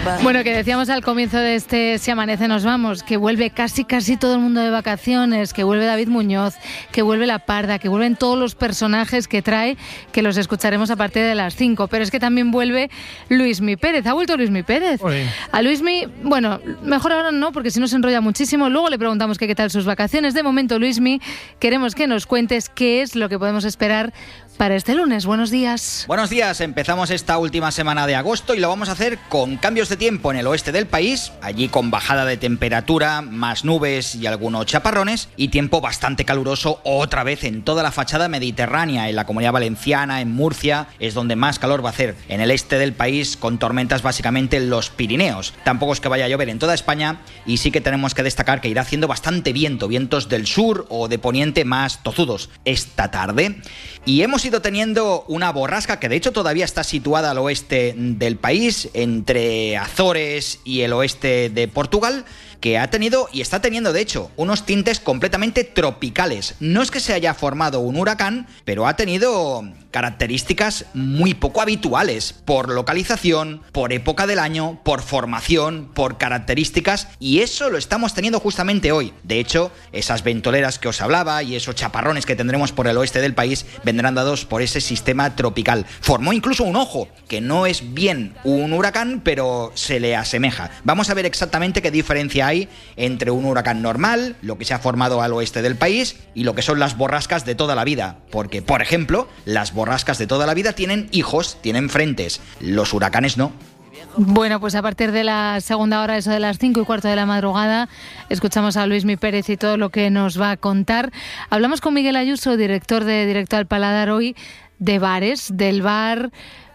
Bueno, que decíamos al comienzo de este Si Amanece Nos Vamos, que vuelve casi todo el mundo de vacaciones, que vuelve David Muñoz, que vuelve La Parda, que vuelven todos los personajes que trae, que los escucharemos a partir de las 5. Pero es que también vuelve Luismi Pérez. ¿Ha vuelto Luismi Pérez? Oye. A Luismi, bueno, mejor ahora no, porque si no se enrolla muchísimo. Luego le preguntamos qué tal sus vacaciones. De momento, Luismi, queremos que nos cuentes qué es lo que podemos esperar para este lunes. Buenos días. Buenos días, empezamos esta última semana de agosto y lo vamos a hacer con cambios de tiempo en el oeste del país, allí con bajada de temperatura, más nubes y algunos chaparrones, y tiempo bastante caluroso otra vez en toda la fachada mediterránea. En la Comunidad Valenciana, en Murcia, es donde más calor va a hacer. En el este del país, con tormentas básicamente en los Pirineos. Tampoco es que vaya a llover en toda España, y sí que tenemos que destacar que irá haciendo bastante viento, vientos del sur o de poniente más tozudos esta tarde. Y hemos ido teniendo una borrasca que de hecho todavía está situada al oeste del país, entre Azores y el oeste de Portugal, que ha tenido y está teniendo de hecho unos tintes completamente tropicales. No es que se haya formado un huracán, pero ha tenido características muy poco habituales por localización, por época del año, por formación, por características, y eso lo estamos teniendo justamente hoy. De hecho, esas ventoleras que os hablaba y esos chaparrones que tendremos por el oeste del país vendrán dados por ese sistema tropical. Formó incluso un ojo, que no es bien un huracán, pero se le asemeja. Vamos a ver exactamente qué diferencia hay entre un huracán normal, lo que se ha formado al oeste del país, y lo que son las borrascas de toda la vida. Porque, por ejemplo, las borrascas de toda la vida tienen hijos, tienen frentes. Los huracanes no. Bueno, pues a partir de la segunda hora, eso de las 5:15 de la madrugada, escuchamos a Luismi Pérez y todo lo que nos va a contar. Hablamos con Miguel Ayuso, director de Directo al Paladar, hoy de bares, del bar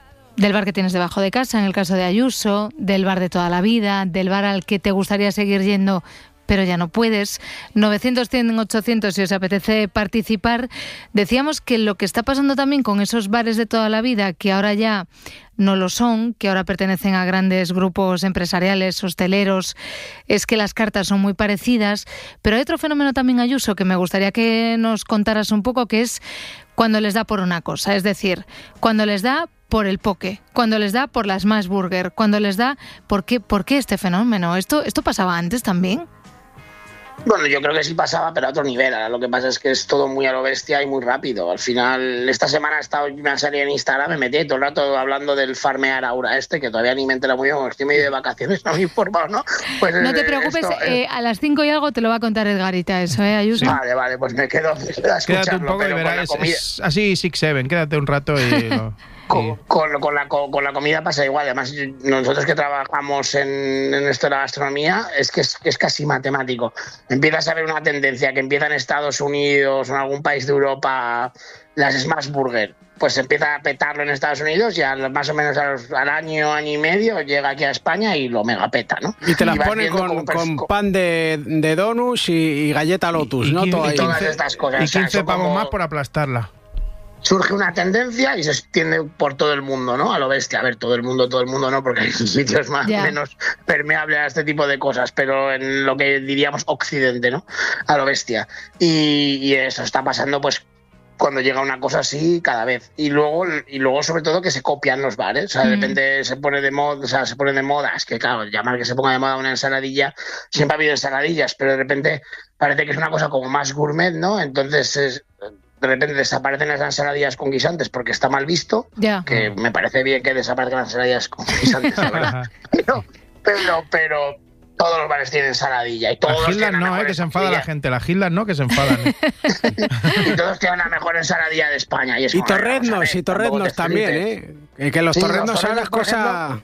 que tienes debajo de casa, en el caso de Ayuso, del bar de toda la vida, del bar al que te gustaría seguir yendo pero ya no puedes. 900, 100, 800 si os apetece participar. Decíamos que lo que está pasando también con esos bares de toda la vida, que ahora ya no lo son, que ahora pertenecen a grandes grupos empresariales, hosteleros, es que las cartas son muy parecidas. Pero hay otro fenómeno también, Ayuso, que me gustaría que nos contaras un poco, que es cuando les da por una cosa, es decir, cuando les da por el poke, cuando les da por las Smash Burger, cuando les da... ¿Por qué este fenómeno? ¿Esto pasaba antes también? Bueno, yo creo que sí pasaba, pero a otro nivel. Ahora lo que pasa es que es todo muy a lo bestia y muy rápido. Al final, esta semana he estado en una serie en Instagram, me metí todo el rato hablando del farmear ahora que todavía ni me entera muy bien, estoy medio de vacaciones, no me he informado, ¿no? Pues no te preocupes, a las 5 y algo te lo va a contar Edgarita, eso, Ayuso. Vale, pues me quedo a escucharlo. Quédate un poco y verás, es así 6-7, quédate un rato y... Con la comida pasa igual. Además, nosotros que trabajamos en esto de la gastronomía, es que es casi matemático. Empiezas a ver una tendencia que empieza en Estados Unidos o en algún país de Europa, las Smash Burger. Pues empieza a petarlo en Estados Unidos y más o menos al año y medio llega aquí a España y lo mega peta, ¿no? Y te las ponen con pan de donuts y galleta Lotus, ¿no? Y todas estas cosas. Y 15 pavos más por aplastarla. Surge una tendencia y se extiende por todo el mundo, ¿no? A lo bestia. A ver, todo el mundo no, porque hay sitios más menos permeables a este tipo de cosas, pero en lo que diríamos occidente, ¿no? A lo bestia. Y eso está pasando, pues, cuando llega una cosa así cada vez. Y luego sobre todo que se copian los bares. O sea, de repente se pone de moda. Es que, claro, llamar que se ponga de moda una ensaladilla, siempre ha habido ensaladillas, pero de repente parece que es una cosa como más gourmet, ¿no? Entonces de repente desaparecen las ensaladillas con guisantes porque está mal visto, que me parece bien que desaparezcan las ensaladillas con guisantes, la verdad. Pero todos los bares tienen ensaladilla y todos las Hitler no, que se enfada la gente. Las Hitler no, que se enfadan. Y todos tienen la mejor ensaladilla de España. Y torreznos también, que los torreznos son las cosas...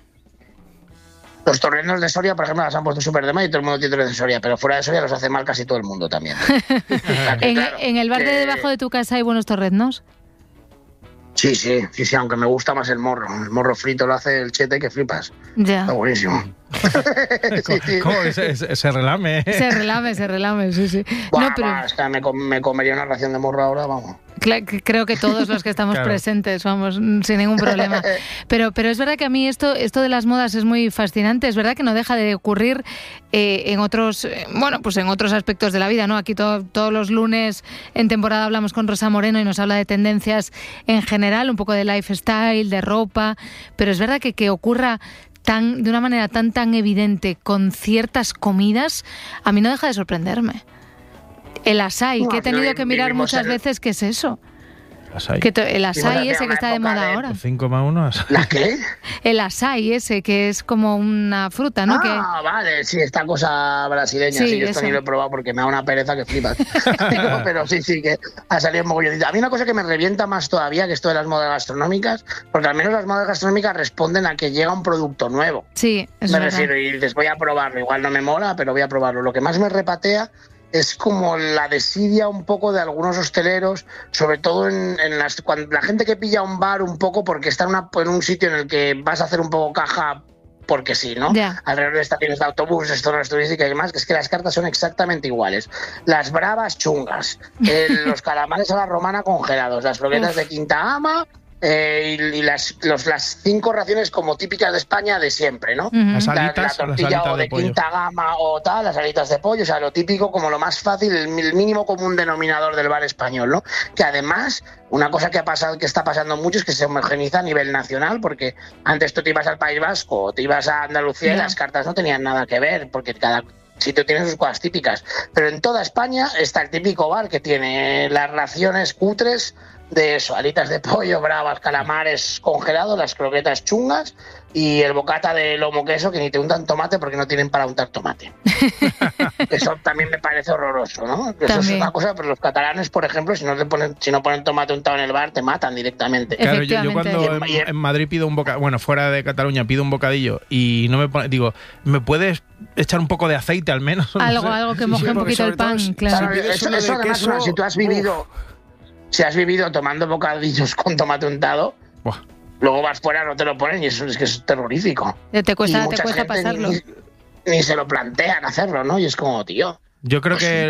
Los torreznos de Soria, por ejemplo, las han puesto súper de mal y todo el mundo tiene torreznos de Soria, pero fuera de Soria los hace mal casi todo el mundo también. ¿En el bar de debajo de tu casa hay buenos torreznos? Sí, aunque me gusta más el morro. El morro frito lo hace el Chete que flipas. Ya. Está buenísimo. ¿Cómo? Se relame. Se relame, sí. Buah, no, pero... es que me comería una ración de morro ahora, vamos. Creo que todos los que estamos presentes, vamos, sin ningún problema. Pero es verdad que a mí esto de las modas es muy fascinante. Es verdad que no deja de ocurrir en otros aspectos de la vida, ¿no? Aquí todos los lunes en temporada hablamos con Rosa Moreno y nos habla de tendencias en general, un poco de lifestyle, de ropa. Pero es verdad que ocurra de una manera tan evidente con ciertas comidas, a mí no deja de sorprenderme. El açaí, que he tenido que mirar muchas veces qué es eso. El açaí ese que está de moda ahora. 5+1 açaí. ¿La qué? El açaí ese, que es como una fruta, ¿no? Vale, sí, esta cosa brasileña. Sí, yo esto ni lo he probado porque me da una pereza que flipas. Pero sí, que ha salido un mogollón. A mí una cosa que me revienta más todavía que esto de las modas gastronómicas, porque al menos las modas gastronómicas responden a que llega un producto nuevo. Sí, me refiero, y dices, voy a probarlo. Igual no me mola, pero voy a probarlo. Lo que más me repatea es como la desidia un poco de algunos hosteleros, sobre todo cuando la gente que pilla un bar un poco porque está en un sitio en el que vas a hacer un poco caja porque sí, ¿no? Yeah. Alrededor de estaciones de autobuses, zonas turísticas y demás, que es que las cartas son exactamente iguales. Las bravas chungas, los calamares a la romana congelados, las croquetas de quinta gama, y las 5 raciones como típicas de España de siempre, ¿no? Las alitas, la tortilla o de quinta gama o tal, las alitas de pollo, o sea, lo típico, como lo más fácil, el mínimo común denominador del bar español, ¿no? Que además, una cosa que está pasando mucho es que se homogeniza a nivel nacional, porque antes tú te ibas al País Vasco o te ibas a Andalucía y las cartas no tenían nada que ver, porque cada sitio tiene sus cosas típicas. Pero en toda España está el típico bar que tiene las raciones cutres de eso, alitas de pollo, bravas, calamares congelados, las croquetas chungas y el bocata de lomo queso que ni te untan tomate porque no tienen para untar tomate. Eso también me parece horroroso, ¿no? Eso es una cosa, pero los catalanes, por ejemplo, si no ponen tomate untado en el bar, te matan directamente. Claro, yo cuando en Madrid pido un bocadillo, bueno, fuera de Cataluña pido un bocadillo y no me pone, digo, ¿me puedes echar un poco de aceite al menos? Algo que moje un poquito el pan, claro. Eso además, si tú has vivido... Si has vivido tomando bocadillos con tomate untado, luego vas fuera, no te lo ponen y eso es que es terrorífico. Te cuesta pasarlo. Ni se lo plantean hacerlo, ¿no? Y es como, tío... Yo creo que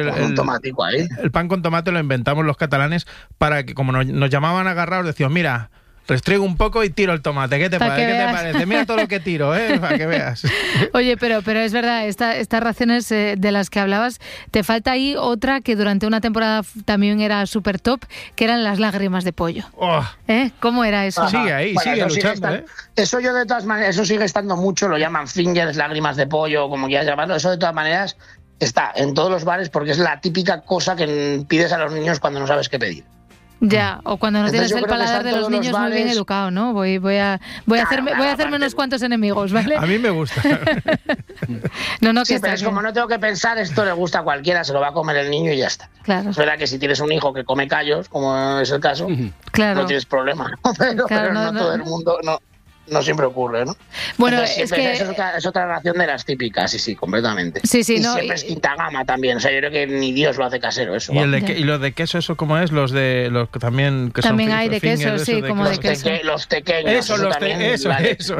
el pan con tomate lo inventamos los catalanes para que, como nos llamaban agarrados, decíamos, mira... Restriego un poco y tiro el tomate. ¿Qué te parece? Mira todo lo que tiro, para que veas. Oye, pero es verdad, estas raciones de las que hablabas, te falta ahí otra que durante una temporada también era súper top, que eran las lágrimas de pollo. ¿Cómo era eso? Sigue ahí, sigue luchando. Eso yo de todas maneras, eso sigue estando mucho, lo llaman fingers, lágrimas de pollo, como quieras llamarlo. Eso de todas maneras está en todos los bares porque es la típica cosa que pides a los niños cuando no sabes qué pedir. Ya, o cuando no tienes el paladar de los niños muy bien educado, ¿no? Voy a hacerme unos cuantos enemigos, ¿vale? A mí me gusta. Sí, pero es como no tengo que pensar, esto le gusta a cualquiera, se lo va a comer el niño y ya está. Claro. Es verdad que si tienes un hijo que come callos, como es el caso, no tienes problema, ¿no? Pero no todo el mundo... No siempre ocurre, ¿no? Bueno, entonces, es otra ración de las típicas, sí, completamente. Sí, y siempre es quinta gama también, o sea, yo creo que ni Dios lo hace casero eso. ¿Y los de queso, eso cómo es? Los que también hay de queso, sí, como de queso. Los pequeños. Eso.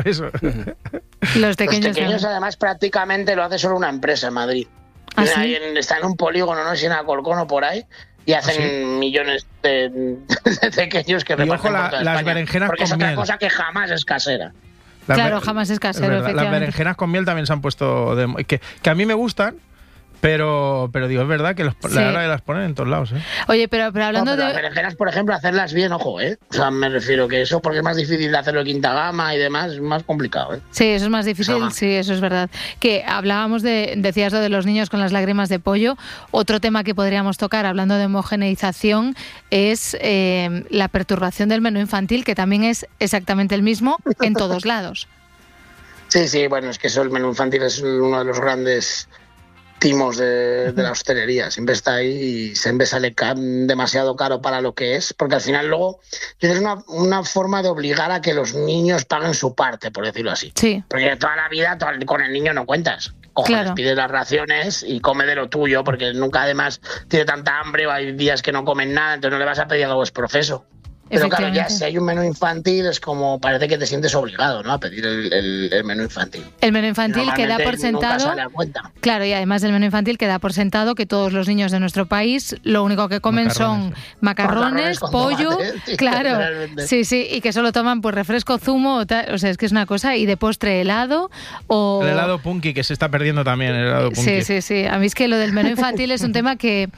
Los pequeños además prácticamente lo hace solo una empresa en Madrid. ¿Ah, sí? Está en un polígono, no sé si en Alcorcón o por ahí. Y hacen millones de pequeños que reparten por toda las España. Berenjenas porque con es otra miel. Cosa que jamás es casera. Jamás es casero, efectivamente. Las berenjenas con miel también se han puesto... que a mí me gustan, pero digo, es verdad que la hora de las ponen en todos lados, Oye, pero hablando de... Las berenjenas, por ejemplo, hacerlas bien, ojo, O sea, me refiero que eso, porque es más difícil de hacerlo de quinta gama y demás, es más complicado, Sí, eso es más difícil, sí, eso es verdad. Que hablábamos decías lo de los niños con las lágrimas de pollo. Otro tema que podríamos tocar, hablando de homogeneización, es la perturbación del menú infantil, que también es exactamente el mismo en todos lados. Sí, bueno, es que eso, el menú infantil es uno de los grandes... timos de la hostelería, siempre está ahí y siempre sale demasiado caro para lo que es, porque al final luego tienes una forma de obligar a que los niños paguen su parte, por decirlo así. Sí. Porque toda la vida con el niño no cuentas. Claro. Pides las raciones y come de lo tuyo, porque nunca además tiene tanta hambre o hay días que no comen nada, entonces no le vas a pedir algo exprofeso. Pero claro, ya si hay un menú infantil es como parece que te sientes obligado, ¿no? A pedir el menú infantil. El menú infantil que da por sentado... Nunca sale a cuenta. Claro, y además del menú infantil que da por sentado que todos los niños de nuestro país lo único que comen son macarrones, pollo, tomate, claro, sí, y que solo toman pues refresco, zumo, o sea, es que es una cosa, y de postre helado o... El helado punky, que se está perdiendo también, el helado punky. Sí, a mí es que lo del menú infantil es un tema que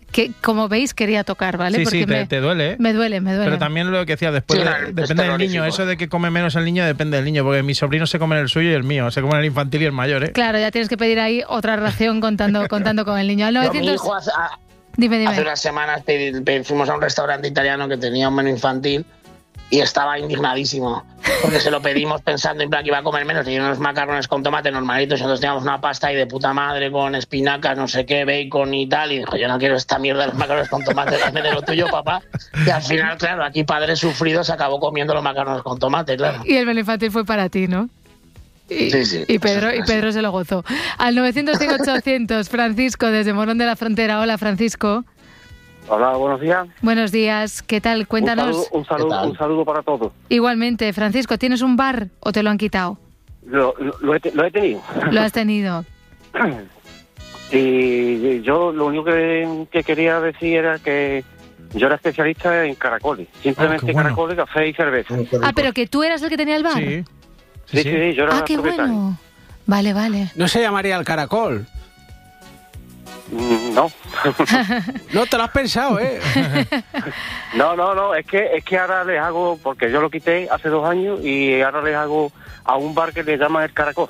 que como veis quería tocar, ¿vale? Sí, porque te duele, ¿eh? Me duele. Pero también lo que decía después, depende del niño. Eso de que come menos el niño depende del niño, porque mis sobrinos se comen el suyo y el mío, se comen el infantil y el mayor, ¿eh? Claro, ya tienes que pedir ahí otra ración contando con el niño. Al 900... Mi hijo Dime. Hace unas semanas fuimos a un restaurante italiano que tenía un menú infantil y estaba indignadísimo, porque se lo pedimos pensando en plan que iba a comer menos, y unos macarrones con tomate normalitos, y entonces teníamos una pasta ahí de puta madre con espinacas, no sé qué, bacon y tal, y dijo, yo no quiero esta mierda de los macarrones con tomate, dame de lo tuyo, papá. Y al final, claro, aquí padre sufrido se acabó comiendo los macarrones con tomate, claro. Y el menú infantil fue para ti, ¿no? Sí. Y Pedro se lo gozó. Al 905-800, Francisco, desde Morón de la Frontera. Hola, Francisco. Hola, buenos días. Buenos días, ¿qué tal? Cuéntanos. Un saludo para todos. Igualmente, Francisco, ¿tienes un bar o te lo han quitado? Lo he tenido. Lo has tenido. Y yo lo único que quería decir era que yo era especialista en caracoles. Simplemente caracoles, café y cerveza. Ah, pero que tú eras el que tenía el bar. Sí, yo era qué propietario. Bueno. Vale. ¿No se llamaría el caracol? No. No te lo has pensado, ¿eh? No, es que ahora les hago, porque yo lo quité hace 2 años y ahora les hago a un bar que le llaman el Caracol.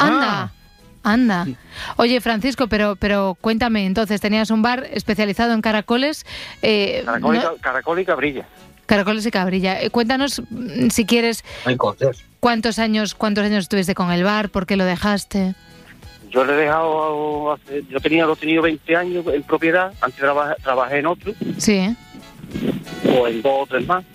Anda. Oye, Francisco, pero cuéntame, entonces, tenías un bar especializado en caracoles. Caracol y cabrilla. Caracoles y cabrilla. Cuéntanos, si quieres, ¿cuántos años estuviste con el bar? ¿Por qué lo dejaste? Yo le he dejado, lo he tenido 20 años en propiedad, antes trabajé en otro. Sí. O en 2 o 3 más.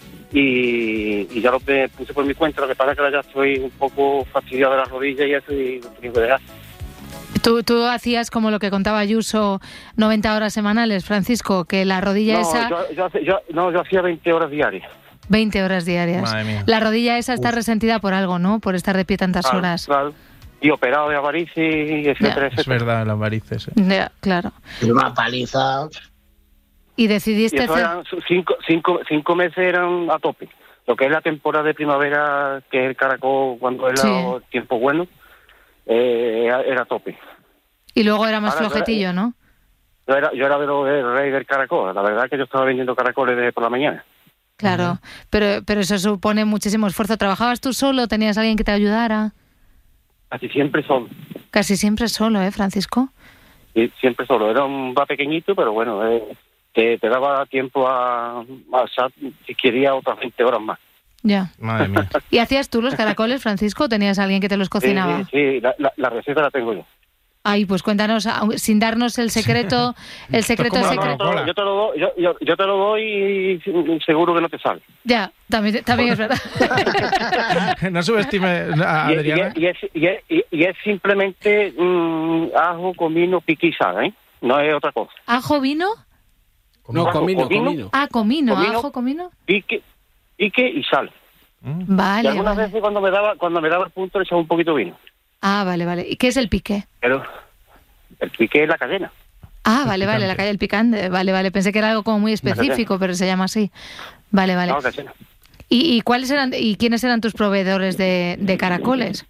Y ya lo puse por mi cuenta, lo que pasa es que ahora ya estoy un poco fastidiado de las rodillas y eso, y lo tengo que dejar. ¿Tú hacías como lo que contaba Ayuso, 90 horas semanales, Francisco, que la rodilla esa... Yo hacía 20 horas diarias. 20 horas diarias. Madre mía. La rodilla esa está resentida por algo, ¿no? Por estar de pie tantas horas. Claro. Y operado de varices, etcétera. Es verdad, las varices. Ya, claro. Y una paliza. Y decidiste... Eran 5 meses eran a tope. Lo que es la temporada de primavera, que es el caracol, cuando era el tiempo bueno, era a tope. Y luego era más flojetillo, ¿no? Yo era el rey del caracol. La verdad es que yo estaba vendiendo caracoles por la mañana. Claro, pero eso supone muchísimo esfuerzo. ¿Trabajabas tú solo? ¿Tenías alguien que te ayudara? Casi siempre solo. Casi siempre solo, Francisco? Sí, siempre solo. Era un bar pequeñito, pero bueno, te daba tiempo a si quería otras 20 horas más. Ya. Madre mía. ¿Y hacías tú los caracoles, Francisco, o tenías alguien que te los cocinaba? Sí, la receta la tengo yo. Ay, pues cuéntanos, sin darnos el secreto, el secreto. Yo te lo doy y seguro que no te sale. Ya, también es verdad. No subestime a Adriana. Y es simplemente ajo, comino, pique y sal, ¿eh? No es otra cosa. ¿Ajo, vino? No, comino. Ah, comino, ajo, comino. Pique y sal. Vale. Y algunas veces cuando me daba el punto le echaba un poquito de vino. Ah, vale. ¿Y qué es el pique? Pero el pique es la cadena. Ah, vale, la calle del picante. Vale. Pensé que era algo como muy específico, pero se llama así. Vale. No, cadena. ¿Y quiénes eran tus proveedores de caracoles?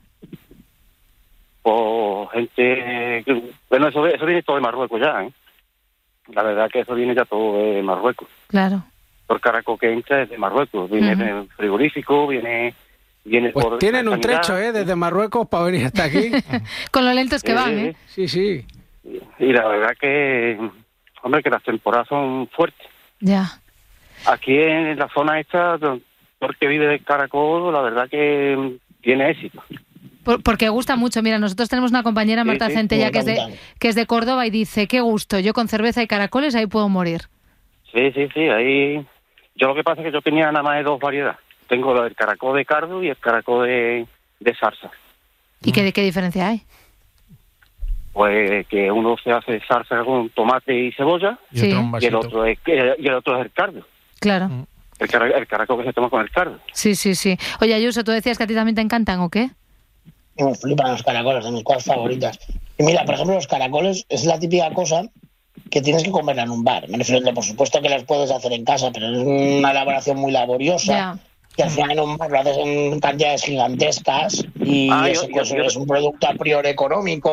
Pues gente... Bueno, eso viene todo de Marruecos ya, ¿eh? La verdad que eso viene ya todo de Marruecos. Claro. Por caracol que entra es de Marruecos. Viene de frigorífico, viene pues por tienen un trecho, desde Marruecos para venir hasta aquí. Con lo lentos que van, ¿eh? Sí. Y la verdad que, hombre, que las temporadas son fuertes. Ya. Aquí en la zona esta, porque vive del caracol, la verdad que tiene éxito. Porque gusta mucho. Mira, nosotros tenemos una compañera, Marta Centella, que es de Córdoba, y dice, qué gusto, yo con cerveza y caracoles ahí puedo morir. Sí, ahí... Yo lo que pasa es que yo tenía nada más de 2 variedades. Tengo el caracol de cardo y el caracol de zarza. ¿Y qué diferencia hay? Pues que uno se hace zarza con tomate y cebolla y el otro es el cardo. Claro. El caracol que se toma con el cardo. Sí. Oye, Ayuso, ¿tú decías que a ti también te encantan o qué? Me flipan los caracoles, de mis cosas favoritas. Y mira, por ejemplo, los caracoles es la típica cosa que tienes que comerla en un bar. Me refiero, por supuesto que las puedes hacer en casa, pero es una elaboración muy laboriosa. Ya. Y al final en un bar lo haces en cantidades gigantescas y es un producto a priori económico.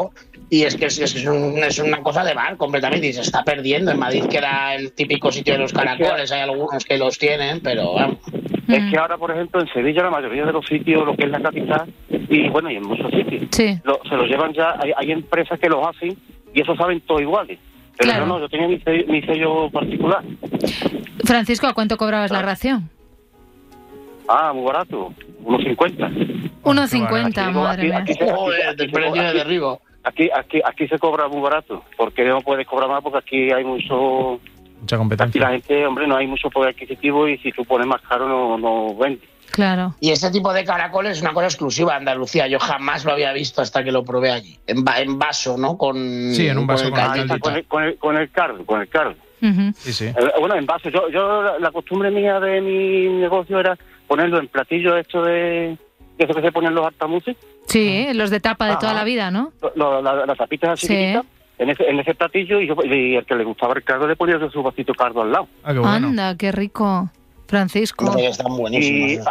Y es que es una cosa de bar completamente y se está perdiendo. En Madrid, que era el típico sitio de los caracoles, hay algunos que los tienen, pero vamos. Es que ahora, por ejemplo, en Sevilla la mayoría de los sitios, lo que es la capital, y bueno, y en muchos sitios, se los llevan ya, hay empresas que los hacen y eso saben todos iguales. Pero claro. Yo tenía mi sello particular. Francisco, ¿a cuánto cobrabas la ración? Muy barato, 1,50. 1,50, madre mía. El precio de derribo. Aquí se cobra muy barato, porque no puedes cobrar más porque aquí hay mucha competencia. Aquí la gente, hombre, no hay mucho poder adquisitivo y si tú pones más caro no vende. Claro. Y este tipo de caracoles es una cosa exclusiva de Andalucía. Yo jamás lo había visto hasta que lo probé allí. En vaso, ¿no? Sí, en un vaso con el cardo. Uh-huh. Sí. Bueno, en vaso. Yo la costumbre mía de mi negocio era ponerlo en platillos esto de eso que se ponen los altamuces. Sí, los de tapa de toda la vida, ¿no? Las tapitas así chiquitas. En ese platillo y el que le gustaba el cardo le ponía su vasito cardo al lado. Qué bueno. Anda, qué rico, Francisco. Están buenísimos.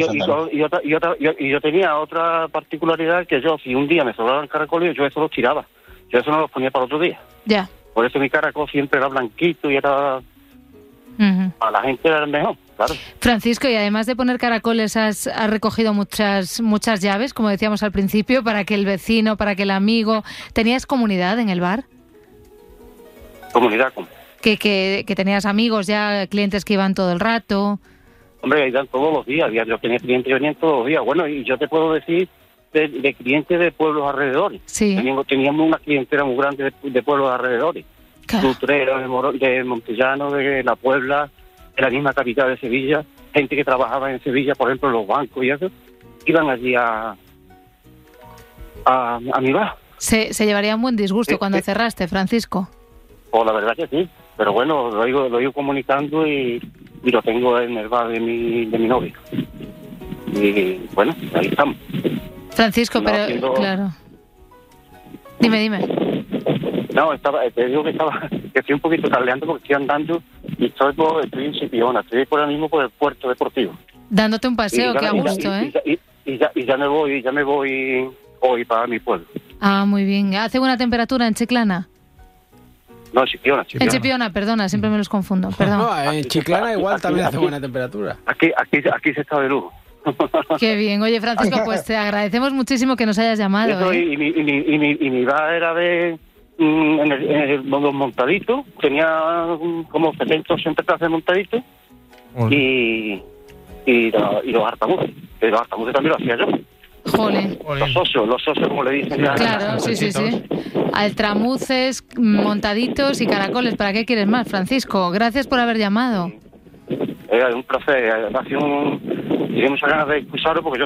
Y yo tenía otra particularidad, que yo, si un día me sobraban caracoles, yo eso los tiraba. Yo eso no los ponía para otro día. Ya. Por eso mi caracol siempre era blanquito y era... A la gente era el mejor, claro. Francisco, y además de poner caracoles, has recogido muchas llaves, como decíamos al principio, para que el vecino, para que el amigo... ¿Tenías comunidad en el bar? ¿Comunidad cómo? Que tenías amigos ya, clientes que iban todo el rato. Hombre, iban todos los días. Yo tenía clientes que venían todos los días. Bueno, y yo te puedo decir de clientes de pueblos alrededores. Sí. Teníamos una clientela muy grande de pueblos alrededores. Utrera, de Montellano, de La Puebla, de la misma capital de Sevilla, gente que trabajaba en Sevilla, por ejemplo, en los bancos y eso, iban allí a mi bar. Se llevaría un buen disgusto cuando cerraste, Francisco. Pues la verdad que sí, pero bueno, lo he ido comunicando y lo tengo en el bar de mi novia. Y bueno, ahí estamos. Francisco, pero claro. Dime. No, te digo que estoy un poquito tardeando porque estoy andando y estoy en Chipiona, estoy por ahora mismo por el puerto deportivo. Dándote un paseo, qué a gusto, Y ya me voy hoy para mi pueblo. Muy bien. ¿Hace buena temperatura en Chiclana? No, Chipiona. En Chipiona, perdona, siempre me los confundo, perdón. No, en Chiclana igual también hace buena temperatura. Aquí se está de lujo. Qué bien. Oye, Francisco, pues te agradecemos muchísimo que nos hayas llamado. Y mi bar era de... en los montaditos, tenía como 70 o 80 clases de montaditos y los hartamuces. Los hartamuces también lo hacía yo. Jole. Los socios como le dicen. Claro, sí. Altramuces, montaditos y caracoles. ¿Para qué quieres más, Francisco? Gracias por haber llamado. Un placer. Tenía muchas ganas de escucharlo porque yo